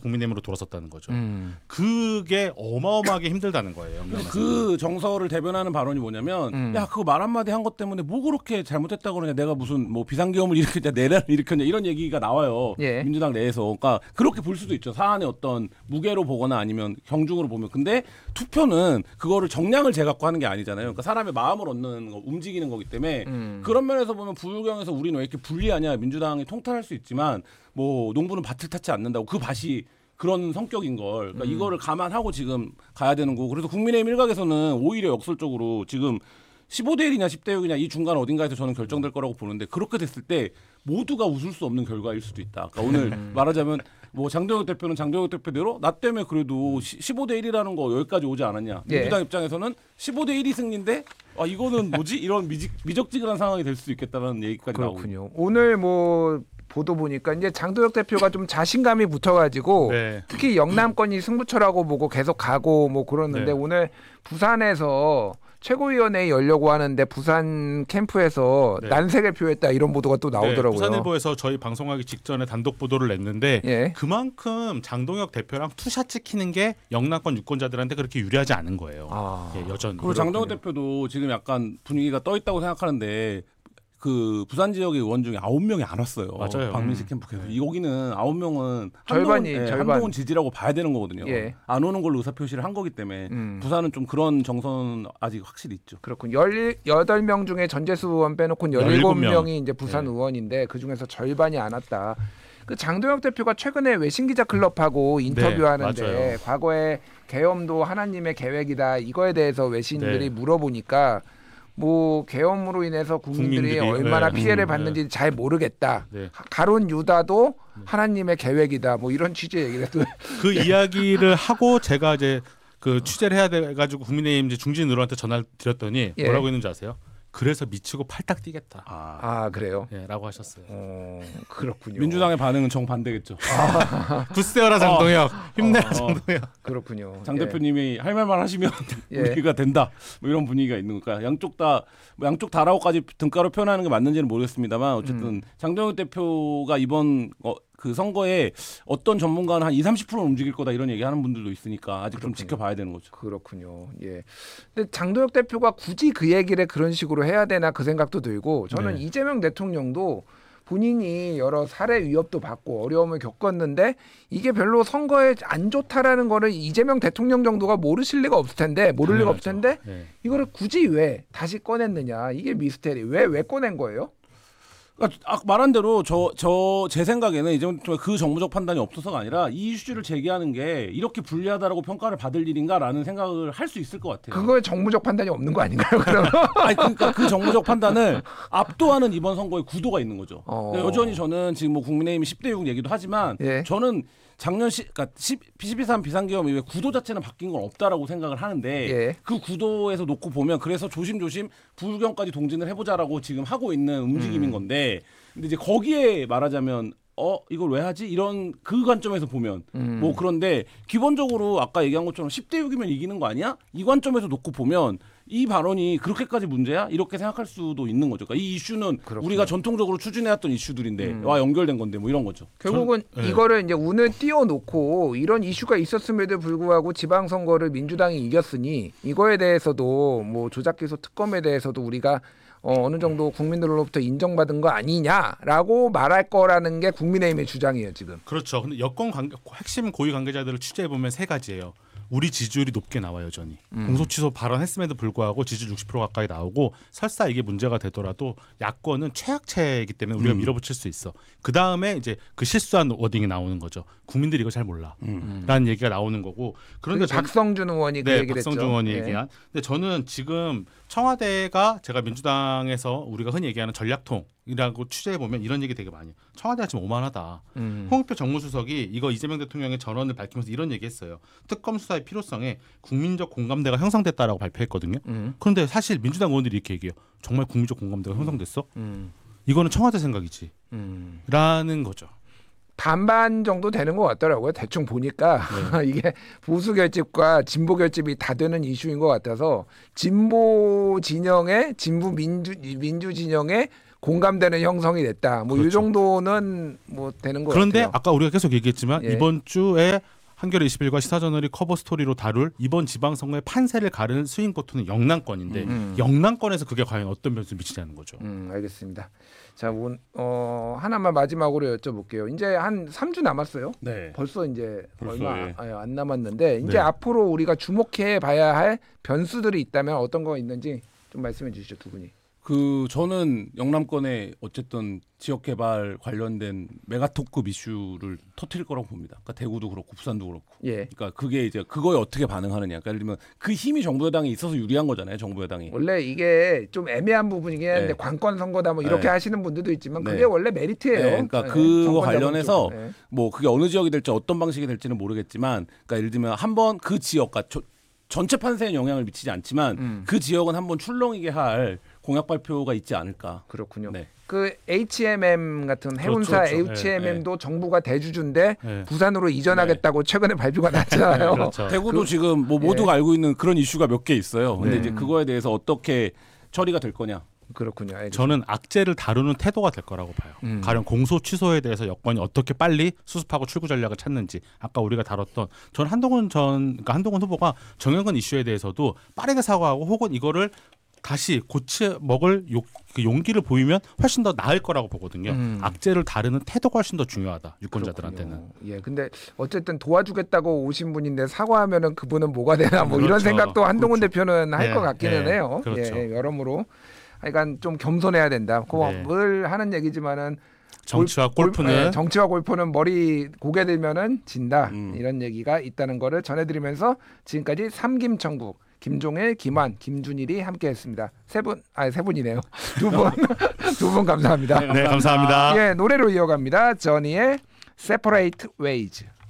국민의힘으로 돌아섰다는 거죠. 그게 어마어마하게 힘들다는 거예요. 그 정서를 대변하는 발언이 뭐냐면 야 그거 말 한마디 한 것 때문에 뭐 그렇게 잘못했다고 그러냐 내가 무슨 뭐 비상계엄을 일으켰냐 내란을 일으켰냐 이런 얘기가 나와요. 예. 민주당 내에서. 그러니까 그렇게 볼 수도 있죠. 사안의 어떤 무게로 보거나 아니면 경중으로 보면. 근데 투표는 그거를 정량을 재갖고 하는 게 아니잖아요. 그러니까 사람의 마음을 얻는 거, 움직이는 거기 때문에 그런 면에서 보면 부울경에서 우리는 왜 이렇게 불리하냐. 민주당이 통탄할 수 있지만 뭐 농부는 밭을 탔지 않는다고 그 밭이 그런 성격인 걸. 그러니까 이거를 감안하고 지금 가야 되는 거고. 그래서 국민의힘 일각에서는 오히려 역설적으로 지금 15대 1이냐 10대 6이냐 이 중간 어딘가에서 저는 결정될 거라고 보는데 그렇게 됐을 때 모두가 웃을 수 없는 결과일 수도 있다. 그러니까 오늘 말하자면 뭐 장동혁 대표는 장동혁 대표대로 나 때문에 그래도 15대 1이라는 거 여기까지 오지 않았냐. 민주당 입장에서는 15대 1이 승리인데 아 이거는 뭐지? 이런 미적지근한 상황이 될 수도 있겠다는 얘기까지 그렇군요. 나오고. 오늘 뭐 보도 보니까 이제 장동혁 대표가 좀 자신감이 붙어가지고 네. 특히 영남권이 승부처라고 보고 계속 가고 뭐 그러는데 네. 오늘 부산에서 최고위원회에 열려고 하는데 부산 캠프에서 네. 난색을 표했다 이런 보도가 또 나오더라고요. 네, 부산일보에서 저희 방송하기 직전에 단독 보도를 냈는데 예. 그만큼 장동혁 대표랑 투샷 찍히는 게 영남권 유권자들한테 그렇게 유리하지 않은 거예요. 아. 예, 여전히. 그리고 장동혁 대표도 지금 약간 분위기가 떠 있다고 생각하는데 그 부산 지역의 의원 중에 9명이 안 왔어요. 맞아요. 박민식 캠프에서. 여기는 9명은 절반이, 절반. 한동훈 지지라고 봐야 되는 거거든요. 예. 안 오는 걸로 의사 표시를 한 거기 때문에 부산은 좀 그런 정서는 아직 확실히 있죠. 그렇군. 18명 중에 전재수 의원 빼놓고는 17명이 이제 부산 의원인데 그중에서 절반이 안 왔다. 그 장동혁 대표가 최근에 외신기자 클럽하고 인터뷰하는데 맞아요. 과거에 계엄도 하나님의 계획이다. 이거에 대해서 외신들이 네. 물어보니까 뭐 계엄으로 인해서 국민들이 얼마나 네. 피해를 받는지 잘 모르겠다. 네. 가론 유다도 하나님의 계획이다. 뭐 이런 취지의 얘기를 했어요. 그 이야기를 하고 제가 이제 그 취재를 해야 돼 가지고 국민의힘 이제 중진 의원한테 전화를 드렸더니 예. 뭐라고 했는지 아세요? 그래서 미치고 팔딱 뛰겠다. 아 그래요? 예, 라고 하셨어요. 그렇군요. 민주당의 반응은 정반대겠죠. 굳세어라 장동혁. 힘내라 장동혁. 그렇군요. 장 대표님이 할 말만 하시면 예. 우리가 된다. 뭐 이런 분위기가 있는 거니까 양쪽 다 뭐 양쪽 다라고까지 등가로 표현하는 게 맞는지는 모르겠습니다만 어쨌든 장동혁 대표가 이번 그 선거에 어떤 전문가는 한 20-30%는 움직일 거다 이런 얘기하는 분들도 있으니까 아직 좀 지켜봐야 되는 거죠. 그렇군요. 예. 근데 장동혁 대표가 굳이 그 얘기를 그런 식으로 해야 되나 그 생각도 들고 저는 네. 이재명 대통령도 본인이 여러 살해 위협도 받고 어려움을 겪었는데 이게 별로 선거에 안 좋다라는 거를 이재명 대통령 정도가 모르실 리가 없을 텐데 모를 리가 없을 텐데 네. 이거를 굳이 왜 다시 꺼냈느냐 이게 미스테리 왜 꺼낸 거예요? 그러니까 말한 대로 제 생각에는 이제 그 정무적 판단이 없어서가 아니라 이 이슈를 제기하는 게 이렇게 불리하다라고 평가를 받을 일인가라는 생각을 할 수 있을 것 같아요. 그거에 정무적 판단이 없는 거 아닌가요? 그러면 아니 그러니까 그 정무적 판단을 압도하는 이번 선거에 구도가 있는 거죠. 여전히 저는 지금 뭐 국민의힘이 10대 6 얘기도 하지만 예. 저는 작년 그러니까 12.3 비상계엄 이후에 구도 자체는 바뀐 건 없다라고 생각을 하는데 예. 그 구도에서 놓고 보면 그래서 조심조심 부울경까지 동진을 해보자라고 지금 하고 있는 움직임인 건데 근데 이제 거기에 말하자면 이걸 왜 하지? 이런 그 관점에서 보면 뭐 그런데 기본적으로 아까 얘기한 것처럼 10대 6이면 이기는 거 아니야? 이 관점에서 놓고 보면 이 발언이 그렇게까지 문제야? 이렇게 생각할 수도 있는 거죠. 그러니까 이 이슈는 그렇군요. 우리가 전통적으로 추진해왔던 이슈들인데 와 연결된 건데 뭐 이런 거죠. 결국은 이거를 이제 운을 띄워놓고 이런 이슈가 있었음에도 불구하고 지방선거를 민주당이 이겼으니 이거에 대해서도 뭐 조작기소 특검에 대해서도 우리가 어느 정도 국민들로부터 인정받은 거 아니냐라고 말할 거라는 게 국민의힘의 주장이에요 지금. 그렇죠. 근데 여권 핵심 고위 관계자들을 취재해 보면 세 가지예요. 우리 지지율이 높게 나와 여전히. 공소 취소 발언했음에도 불구하고 지지율 60% 가까이 나오고 설사 이게 문제가 되더라도 야권은 최악체이기 때문에 우리가 밀어붙일 수 있어. 그 다음에 이제 그 실수한 워딩이 나오는 거죠. 국민들이 이거 잘 몰라. 라는 얘기가 나오는 거고. 그런데 박성준 의원이 그 네, 얘기를 했죠. 박성준 의원이 네. 얘기한. 근데 저는 지금 청와대가 제가 민주당에서 우리가 흔히 얘기하는 전략통이라고 취재해 보면 이런 얘기 되게 많이 해요. 청와대가 지금 오만하다. 홍익표 정무수석이 이거 이재명 대통령의 전언을 밝히면서 이런 얘기했어요. 특검 수사의 필요성에 국민적 공감대가 형성됐다라고 발표했거든요. 그런데 사실 민주당 의원들이 이렇게 얘기해요. 정말 국민적 공감대가 형성됐어? 이거는 청와대 생각이지. 라는 거죠. 반반 정도 되는 것 같더라고요. 대충 보니까 이게 보수 결집과 진보 결집이 다 되는 이슈인 것 같아서 진보 진영의 진보 민주 진영의 공감되는 형성이 됐다. 뭐 이 그렇죠. 정도는 뭐 되는 거 그런데 같아요. 아까 우리가 계속 얘기했지만 예. 이번 주에 한겨레 21과 시사저널이 커버 스토리로 다룰 이번 지방선거의 판세를 가르는 스윙보트는 영남권인데 영남권에서 그게 과연 어떤 변수를 미치냐는 거죠. 알겠습니다. 자, 하나만 마지막으로 여쭤볼게요. 이제 한 3주 남았어요. 네. 벌써 이제 벌써, 얼마 예. 안 남았는데 이제 네. 앞으로 우리가 주목해 봐야 할 변수들이 있다면 어떤 거 있는지 좀 말씀해 주시죠, 두 분이. 저는 영남권에 어쨌든 지역 개발 관련된 메가토급 이슈를 터뜨릴 거라고 봅니다. 그러니까 대구도 그렇고 부산도 그렇고. 예. 그러니까 그게 이제 그거에 어떻게 반응하느냐. 그러니까 예를 들면 그 힘이 정부 여당에 있어서 유리한 거잖아요. 정부 여당이. 원래 이게 좀 애매한 부분이긴 한데 네. 관권 선거다 뭐 이렇게 네. 하시는 분들도 있지만 그게 네. 원래 메리트예요. 네, 그러니까 네, 그거 정권 관련해서 잡은 쪽. 네. 뭐 그게 어느 지역이 될지 어떤 방식이 될지는 모르겠지만, 그러니까 예를 들면 한번 그 지역과 전체 판세에 영향을 미치지 않지만 그 지역은 한번 출렁이게 할 공약 발표가 있지 않을까. 그렇군요. 네. 그 HMM 같은 해운사 그렇죠. HMM도 정부가 대주주인데 네. 부산으로 이전하겠다고 최근에 발표가 났잖아요. 그렇죠. 대구도 지금 뭐 모두가 알고 있는 그런 이슈가 몇 개 있어요. 근데 네. 이제 그거에 대해서 어떻게 처리가 될 거냐. 그렇군요. 알겠습니다. 저는 악재를 다루는 태도가 될 거라고 봐요. 가령 공소 취소에 대해서 여권이 어떻게 빨리 수습하고 출구 전략을 찾는지 아까 우리가 다뤘던 저는 그러니까 한동훈 후보가 정영근 이슈에 대해서도 빠르게 사과하고 혹은 이거를 다시 고쳐 먹을 그 용기를 보이면 훨씬 더 나을 거라고 보거든요. 악재를 다루는 태도가 훨씬 더 중요하다. 유권자들한테는. 그렇군요. 예, 근데 어쨌든 도와주겠다고 오신 분인데 사과하면은 그분은 뭐가 되나 뭐 이런 그렇죠. 생각도 한동훈 그렇죠. 대표는 할 네, 것 같기는 네, 해요. 그렇죠. 예, 여러모로. 하여간 좀 겸손해야 된다. 네. 늘 하는 얘기지만은 정치와 골프는 정치와 골프는 머리 고개 들면은 진다. 이런 얘기가 있다는 거를 전해드리면서 지금까지 삼김천국 김종일, 김환, 김준일이 함께했습니다. 세 분이네요. 두 분 감사합니다. 네, 감사합니다. 예, 노래로 이어갑니다. 저니의 Separate Ways.